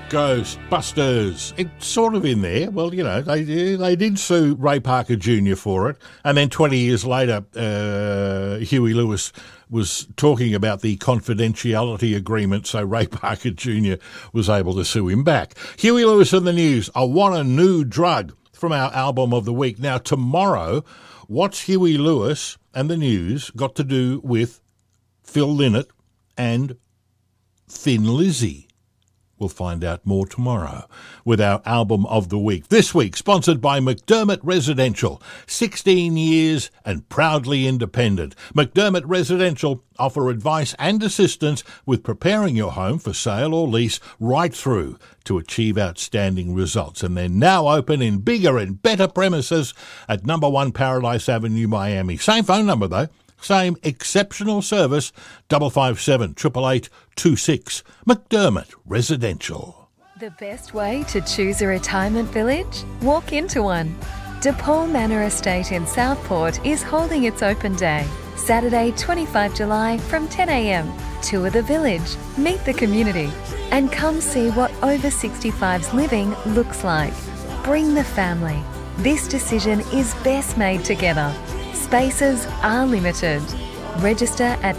Ghostbusters. It's sort of in there. Well, you know, they did sue Ray Parker Jr. for it. And then 20 years later, Huey Lewis was talking about the confidentiality agreement, so Ray Parker Jr. was able to sue him back. Huey Lewis and the News, I Want a New Drug, from our album of the week. Now, tomorrow, what's Huey Lewis and the News got to do with Phil Lynott and Thin Lizzy? We'll find out more tomorrow with our album of the week. This week, sponsored by McDermott Residential. 16 years and proudly independent. McDermott Residential offer advice and assistance with preparing your home for sale or lease right through to achieve outstanding results. And they're now open in bigger and better premises at No. 1 Paradise Avenue, Miami. Same phone number, though. Same exceptional service, 557 888 26. McDermott Residential. The best way to choose a retirement village? Walk into one. DePaul Manor Estate in Southport is holding its open day, Saturday 25 July from 10 a.m. Tour the village, meet the community, and come see what over 65s living looks like. Bring the family. This decision is best made together. Spaces are limited. Register at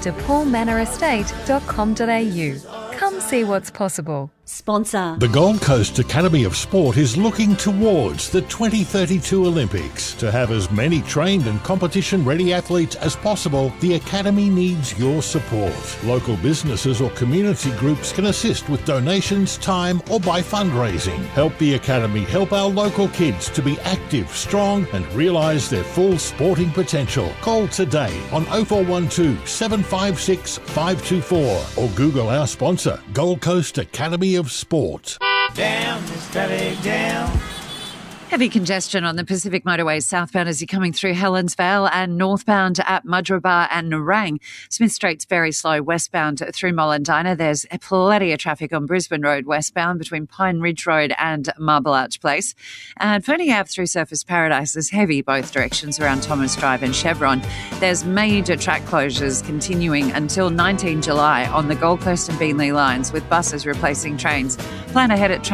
depaulmanorestate.com.au. Come see what's possible. Sponsor. The Gold Coast Academy of Sport is looking towards the 2032 Olympics. To have as many trained and competition-ready athletes as possible, the Academy needs your support. Local businesses or community groups can assist with donations, time, or by fundraising. Help the Academy help our local kids to be active, strong, and realise their full sporting potential. Call today on 0412 756 524 or Google our sponsor, Gold Coast Academy of Sport. Down, static down. Heavy congestion on the Pacific Motorway southbound as you're coming through Helensvale and northbound at Mudgeeraba and Nerang. Smith Street's very slow westbound through Mollendina. There's plenty of traffic on Brisbane Road westbound between Pine Ridge Road and Marble Arch Place. And Fernie Ave through Surfers Paradise is heavy both directions around Thomas Drive and Chevron. There's major track closures continuing until 19 July on the Gold Coast and Beenleigh lines with buses replacing trains. Plan ahead at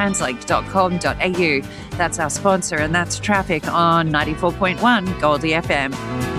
translink.com.au. That's our sponsor, and that's traffic on 94.1 Goldie FM.